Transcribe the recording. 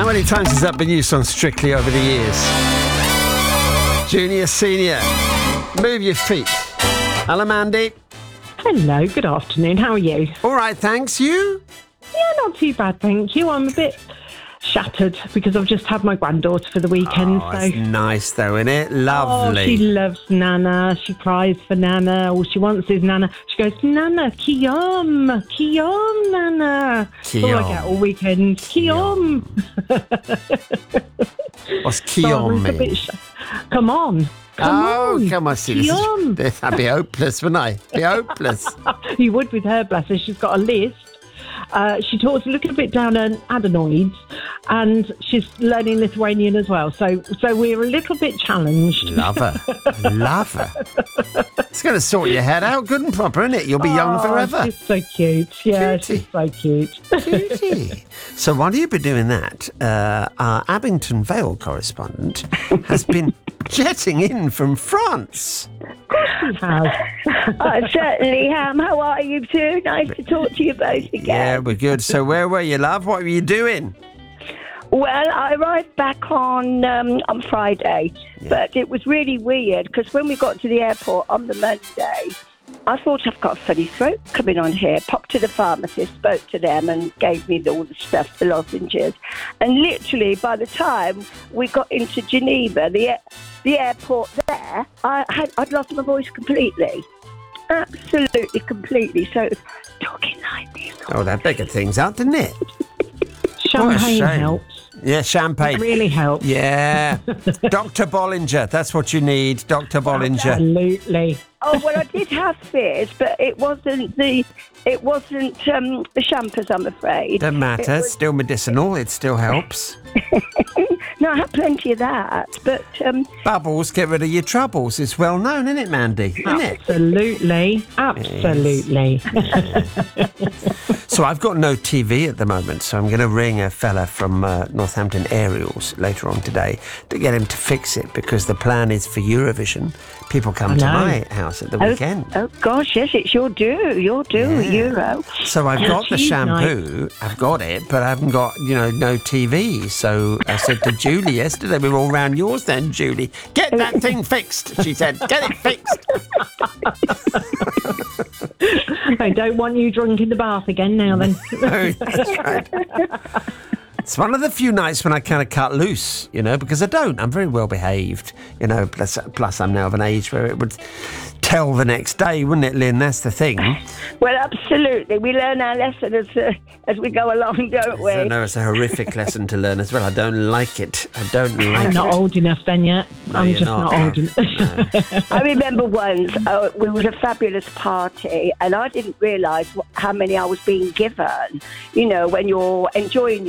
How many times has that been used on Strictly over the years? Junior, senior, move your feet. Hello, Mandy. Hello, good afternoon. How are you? All right, thanks. You? Yeah, not too bad, thank you. I'm a bit shattered because I've just had my granddaughter for the weekend. Oh, it's nice though, isn't it? Lovely. Oh, she loves Nana. She cries for Nana. All she wants is Nana. She goes, Nana, Kiyom, Kiyom, Nana. Kiyom. That's all I get all weekend. Kiyom. What's Kiyom mean? Come on. Come on, see, Kiyom. I'd be hopeless, wouldn't I? Be hopeless. You would with her, bless her. She's got a list. She talks a little bit down her adenoids, and she's learning Lithuanian as well. So we're a little bit challenged. Love her. Love her. It's going to sort your head out good and proper, isn't it? You'll be young forever. She's so cute. Yeah, Cutie. she's so cute. Cutie. So while you've been doing that, our Abington Vale correspondent has been jetting in from France. She has. I certainly am. How are you two? Nice to talk to you both again. Yeah, we're good. So where were you, love? What were you doing? Well, I arrived back on Friday, but it was really weird because when we got to the airport on the Monday, I thought I've got a funny throat coming on here. Popped to the pharmacist, spoke to them and gave me all the stuff, the lozenges. And literally by the time we got into Geneva, the airport there, I'd lost my voice completely. Absolutely, completely. So talking like this. Oh, that bigger things out, didn't it? Champagne helps. Yeah, champagne. It really helps. Yeah. Dr. Bollinger, that's what you need, Dr. Bollinger. Absolutely. Oh, well, I did have fears, but it wasn't the champers, I'm afraid. Doesn't matter. Still medicinal. It still helps. No, I had plenty of that, but... Bubbles get rid of your troubles. It's well known, isn't it, Mandy? Isn't it? Absolutely. Absolutely. So I've got no TV at the moment, so I'm going to ring a fella from Northampton Aerials later on today to get him to fix it, because the plan is for Eurovision. People come to my house at the weekend. Oh, gosh, yes, it's your due, Euro. So I've got the shampoo, I've got it, but I haven't got, no TV. So I said to Julie yesterday, we were all round yours then, Julie. Get that thing fixed, she said. Get it fixed. I don't want you drunk in the bath again now then. No, that's right. It's one of the few nights when I kind of cut loose, because I don't. I'm very well behaved, plus I'm now of an age where it would tell the next day, wouldn't it, Lynn? That's the thing. Well, absolutely. We learn our lesson as we go along, don't we? I know, it's a horrific lesson to learn as well. I don't like it. I'm not old enough then yet. No, I'm you're just not old enough. No. I remember once, we was a fabulous party, and I didn't realise how many I was being given, when you're enjoying